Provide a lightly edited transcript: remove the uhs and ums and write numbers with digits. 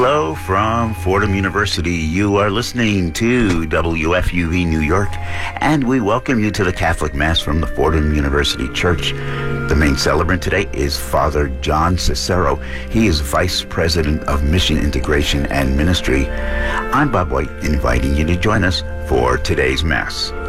Hello from Fordham University. You are listening to WFUV New York, and we welcome you to the Catholic Mass from the Fordham University Church. The main celebrant today is Father John Cicero. He is Vice President of Mission Integration and Ministry. I'm Bob White, inviting you to join us for today's Mass.